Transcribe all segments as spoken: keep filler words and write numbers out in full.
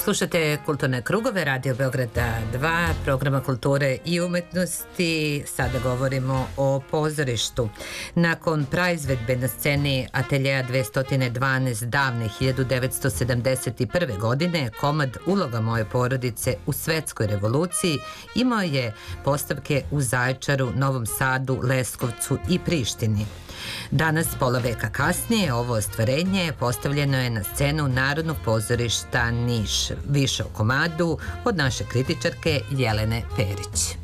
Slušate Kulturne krugove, Radio Beograda dva, programa kulture i umetnosti. Sada govorimo o pozorištu. Nakon praizvedbe na sceni Ateljeja dvesta dvanaest davne hiljadu devetsto sedamdeset prve. godine, komad Uloga moje porodice u svetskoj revoluciji imao je postavke u Zaječaru, Novom Sadu, Leskovcu i Prištini. Danas, pola veka kasnije, ovo ostvarenje postavljeno je na scenu Narodnog pozorišta Niš, više o komadu od naše kritičarke Jelene Perić.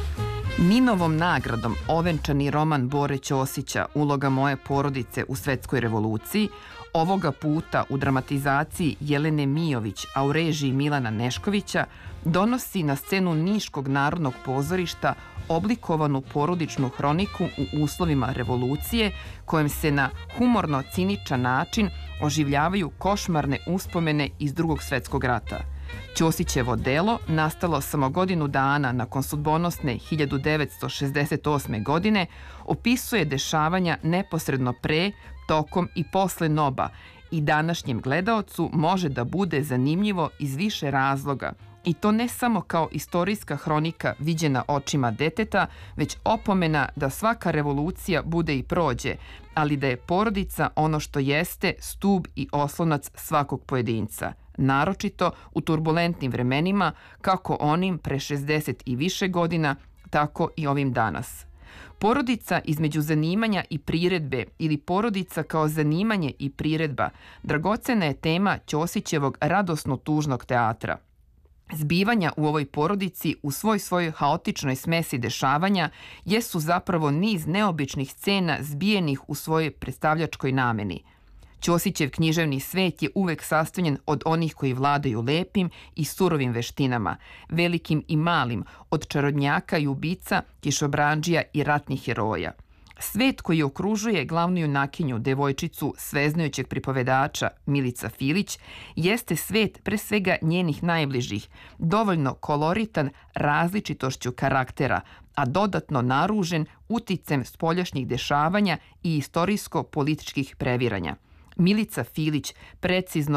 Ninovom nagradom ovenčani roman Bore Ćosića Uloga moje porodice u svetskoj revoluciji, ovoga puta u dramatizaciji Jelene Mijović, a u režiji Milana Neškovića, donosi na scenu Niškog narodnog pozorišta oblikovanu porodičnu hroniku u uslovima revolucije, kojem se na humorno-ciničan način oživljavaju košmarne uspomene iz Drugog svetskog rata. Ćosićevo delo, nastalo samo godinu dana nakon sudbonosne hiljadu devetsto šezdeset osme. godine, opisuje dešavanja neposredno pre, tokom i posle N O B-a i današnjem gledaocu može da bude zanimljivo iz više razloga, i to ne samo kao istorijska hronika viđena očima deteta, već opomena da svaka revolucija bude i prođe, ali da je porodica ono što jeste stub i oslonac svakog pojedinca, naročito u turbulentnim vremenima, kako onim pre šezdeset i više godina, tako i ovim danas. Porodica između zanimanja i priredbe ili porodica kao zanimanje i priredba dragocena je tema Ćosićevog radosno-tužnog teatra. Zbivanja u ovoj porodici u svoj svojoj haotičnoj smesi dešavanja jesu zapravo niz neobičnih scena zbijenih u svojoj predstavljačkoj nameni. Ćosićev književni svet je uvek sastavljen od onih koji vladaju lepim i surovim veštinama, velikim i malim, od čarodnjaka i ubica, kišobrandžija i ratnih heroja. Svet koji okružuje glavnu junakinju, devojčicu sveznajućeg pripovedača Milica Filić, jeste svet pre svega njenih najbližih, dovoljno koloritan različitošću karaktera, a dodatno naružen uticem spoljašnjih dešavanja i istorijsko-političkih previranja. Milica Filić precizno